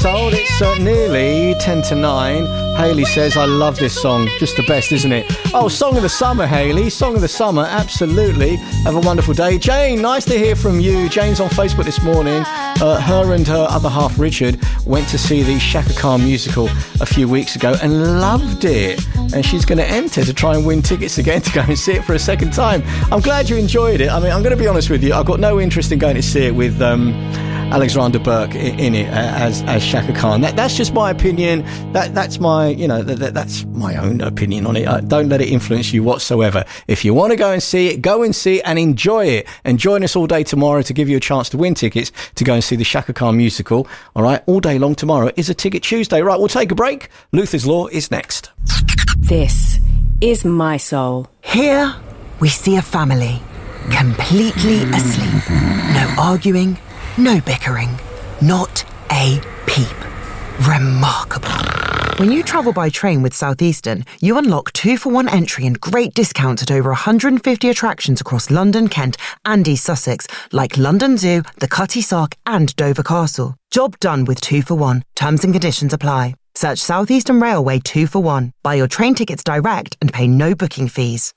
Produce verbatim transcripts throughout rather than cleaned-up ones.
Soul. It's uh, nearly ten to nine. Hayley says, I love this song. Just the best, isn't it? Oh, Song of the Summer, Hayley. Song of the Summer, absolutely. Have a wonderful day. Jane, nice to hear from you. Jane's on Facebook this morning. Uh, her and her other half, Richard, went to see the Shaka Khan musical a few weeks ago and loved it. And she's going to enter to try and win tickets again to go and see it for a second time. I'm glad you enjoyed it. I mean, I'm going to be honest with you. I've got no interest in going to see it with um, Alexander Burke in it as as Shaka Khan. That, that's just my opinion. That that's my you know that, that's my own opinion on it. Uh, don't let it influence you whatsoever. If you want to go and see it, go and see it and enjoy it. And join us all day tomorrow to give you a chance to win tickets to go and see the Shaka Khan musical. All right, all day long tomorrow is a Ticket Tuesday. Right, we'll take a break. Luther's Law is next. This is My Soul. Here we see a family completely asleep. No arguing, no bickering, not a peep. Remarkable. When you travel by train with Southeastern, you unlock two for one entry and great discounts at over one hundred fifty attractions across London, Kent and East Sussex, like London Zoo, the Cutty Sark and Dover Castle. Job done with two for one. Terms and conditions apply. Search Southeastern Railway two for one. Buy your train tickets direct and pay no booking fees.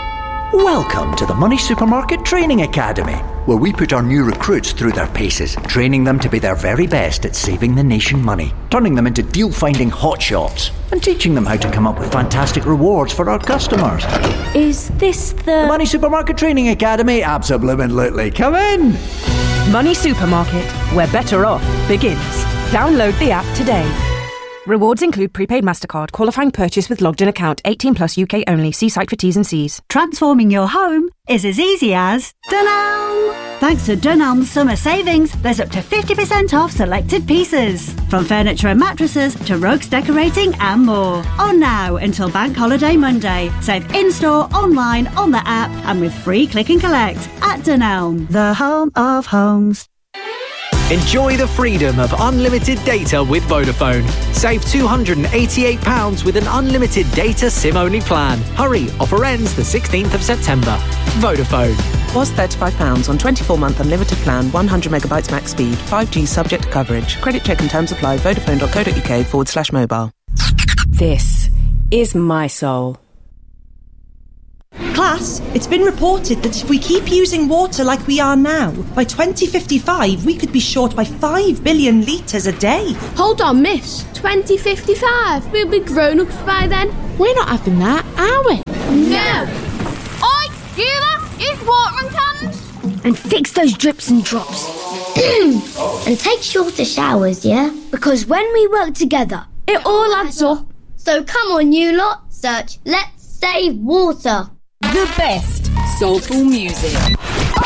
Welcome to the Money Supermarket Training Academy, where we put our new recruits through their paces, training them to be their very best at saving the nation money, turning them into deal-finding hotshots, and teaching them how to come up with fantastic rewards for our customers. Is this the... The Money Supermarket Training Academy? Absolutely. Come in! Money Supermarket, where better off begins. Download the app today. Rewards include prepaid MasterCard, qualifying purchase with logged-in account, eighteen plus U K only. See site for T's and C's. Transforming your home is as easy as Dunelm. Thanks to Dunelm's summer savings, there's up to fifty percent off selected pieces. From furniture and mattresses to rugs, decorating and more. On now until Bank Holiday Monday. Save in-store, online, on the app and with free click and collect at Dunelm, the home of homes. Enjoy the freedom of unlimited data with Vodafone. Save two hundred eighty-eight pounds with an unlimited data SIM-only plan. Hurry, offer ends the sixteenth of September. Vodafone. Was thirty-five pounds on twenty-four month unlimited plan, one hundred megabytes max speed, five G subject to coverage. Credit check and terms apply. Vodafone.co.uk forward slash mobile. This is My Soul. Class, it's been reported that if we keep using water like we are now, by twenty fifty-five we could be short by five billion litres a day. Hold on, miss. twenty fifty-five? We'll be grown-ups by then. We're not having that, are we? No! Oi, you lot, use watering cans! And fix those drips and drops. And take shorter showers, yeah? Because when we work together, it all adds up. So come on, you lot, search Let's Save Water. The best soulful music.